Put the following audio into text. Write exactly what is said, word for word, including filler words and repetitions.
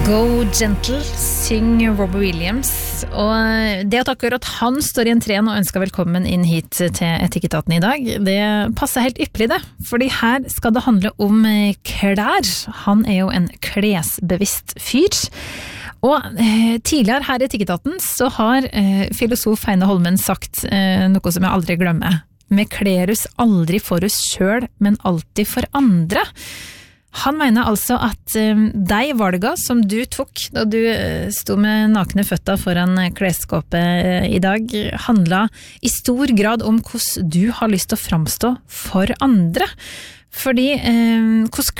Go Gentle, syng Robbie Williams. Og det at akkurat han står i entreen og ønsker velkommen inn hit til Etikketaten i dag, det passer helt ypperlig det. Fordi her skal det handle om klær. Han er jo en klesbevisst fyr. Og eh, tidligere her i Etikketaten så har eh, filosof Heine Holmen sagt eh, noe som jeg aldri glemmer. Vi kler oss aldri for oss selv, men alltid for andre. Han mener altså at um, de valga som du tok da du uh, sto med nakne føtter foran klesskåpet uh, i dag, handla i stor grad om hvordan du har lyst til å framstå for andre. Fordi um, hvordan